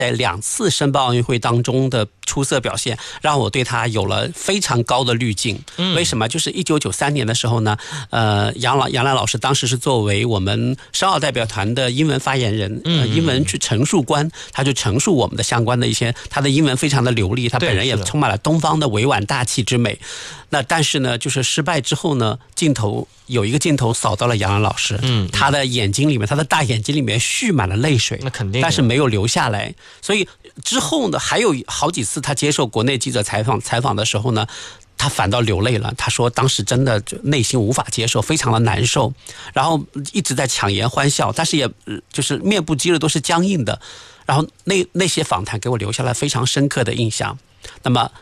在2次申办奥运会当中的出色表现，让我对他有了非常高的滤镜。为什么？就是1993年的时候呢，杨澜老师当时是作为我们申奥代表团的英文发言人，英文去陈述官，他就陈述我们的相关的一些，他的英文非常的流利，他本人也充满了东方的委婉大气之美。那但是呢，就是失败之后呢，有一个镜头扫到了杨澜老师，他的眼睛里面，他的大眼睛里面蓄满了泪水， 那肯定， 但是没有流下来。所以之后呢，还有好几次他接受国内记者采访的时候呢，他反倒流泪了。他说当时真的内心无法接受，非常的难受，然后一直在强颜欢笑，但是也就是面部肌肉都是僵硬的。然后那些访谈给我留下了非常深刻的印象。那么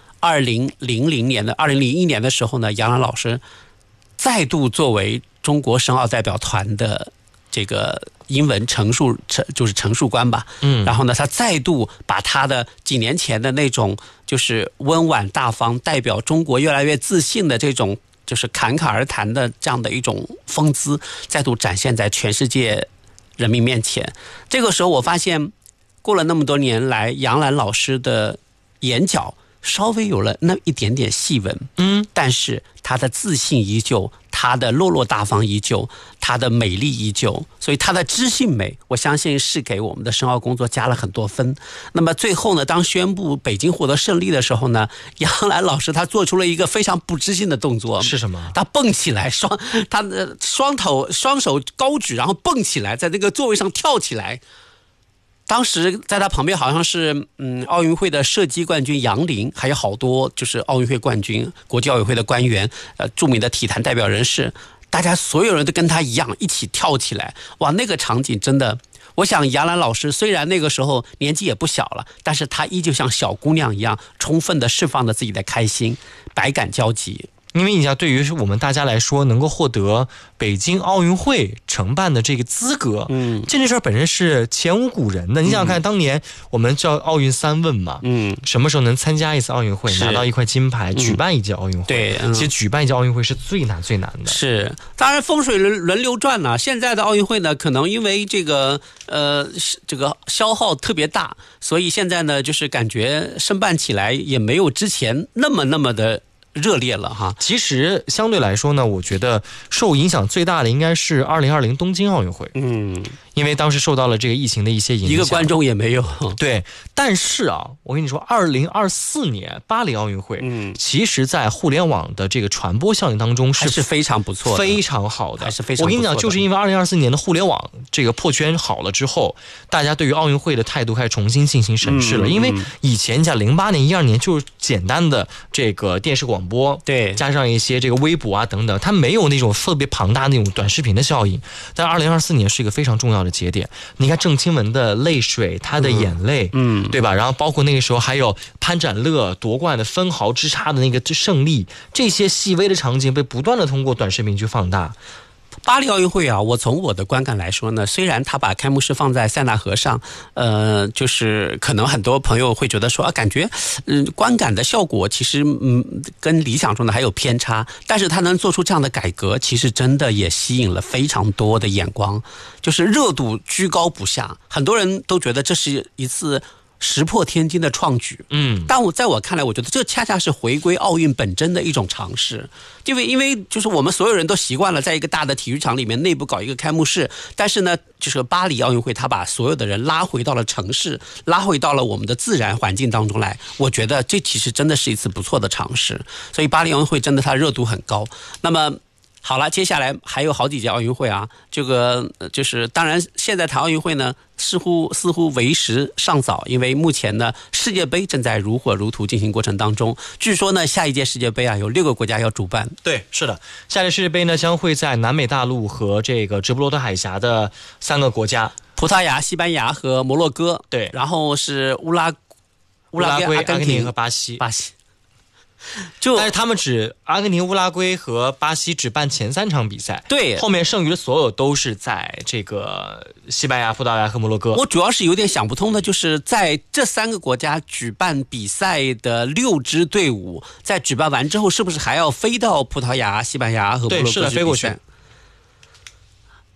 2001年的时候呢，杨澜老师再度作为中国申奥代表团的这个英文陈述官吧，然后呢，他再度把他的几年前的那种就是温婉大方，代表中国越来越自信的这种就是侃侃而谈的这样的一种风姿，再度展现在全世界人民面前。这个时候我发现，过了那么多年来，杨澜老师的眼角稍微有了那一点点细纹，但是她的自信依旧，她的落落大方依旧，她的美丽依旧，所以她的知性美，我相信是给我们的申奥工作加了很多分。那么最后呢，当宣布北京获得胜利的时候呢，杨澜老师她做出了一个非常不知性的动作， 是什么？ 她蹦起来，她的双手高举，然后蹦起来，在那个座位上跳起来。当时在他旁边好像是奥运会的射击冠军杨林，还有好多就是奥运会冠军、国际奥委会的官员，著名的体坛代表人士，大家所有人都跟他一样一起跳起来。哇，那个场景真的，我想杨澜老师虽然那个时候年纪也不小了，但是她依旧像小姑娘一样，充分的释放了自己的开心，百感交集。 因为你想，对于我们大家来说，能够获得北京奥运会承办的这个资格，这事儿本身是前无古人的。你想想看，当年我们叫奥运3问嘛，什么时候能参加一次奥运会，拿到一块金牌，举办一届奥运会？对，其实举办一届奥运会是最难的。 是，当然风水轮流转呢。现在的奥运会呢，可能因为这个消耗特别大，所以现在呢，就是感觉申办起来也没有之前那么的热烈了哈。 其实相对来说呢，我觉得受影响最大的应该是2020东京奥运会，因为当时受到了这个疫情的一些影响， 一个观众也没有。 对，但是啊，我跟你说，2024年巴黎奥运会，其实在互联网的这个传播效应当中是非常不错的，非常好的，还是非常不错的。我跟你讲，就是因为2024年的互联网这个破圈好了之后，大家对于奥运会的态度开始重新进行审视了。因为以前讲08年、12年就是简单的这个电视广播，对，加上一些这个微博啊等等，它没有那种特别庞大那种短视频的效应。但2024年是一个非常重要的节点。你看郑钦文的泪水，他的眼泪，对吧？然后包括那个时候还有潘展乐夺冠的分毫之差的那个胜利，这些细微的场景被不断的通过短视频去放大。 巴黎奥运会啊，我从我的观感来说呢，虽然他把开幕式放在塞纳河上，就是可能很多朋友会觉得说啊，感觉观感的效果其实跟理想中的还有偏差，但是他能做出这样的改革，其实真的也吸引了非常多的眼光，就是热度居高不下，很多人都觉得这是一次石破天惊的创举，但在我看来，我觉得这恰恰是回归奥运本真的一种尝试，因为就是我们所有人都习惯了在一个大的体育场里面内部搞一个开幕式，但是呢，就是巴黎奥运会，它把所有的人拉回到了城市，拉回到了我们的自然环境当中来，我觉得这其实真的是一次不错的尝试，所以巴黎奥运会真的它热度很高。那么好了，接下来还有好几届奥运会啊，这个就是当然现在谈奥运会呢，似乎为时尚早，因为目前呢世界杯正在如火如荼进行过程当中，据说呢下一届世界杯啊有6个国家要主办。 对，是的，下届世界杯呢将会在南美大陆和这个直布罗陀海峡的3个国家， 葡萄牙、西班牙和摩洛哥， 对， 然后是乌拉圭、 阿根廷和巴西。但是他们阿根廷、乌拉圭和巴西只办前3场比赛，对，后面剩余的所有都是在这个西班牙、葡萄牙和摩洛哥。 我主要是有点想不通的，就是在这3个国家举办比赛的6支队伍，在举办完之后，是不是还要飞到葡萄牙、西班牙和摩洛哥去比赛？ 对，是的，飞过去。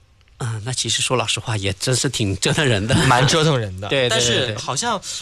那其实说老实话，也真是挺折腾人的， 蛮折腾人的。 对， 但是好像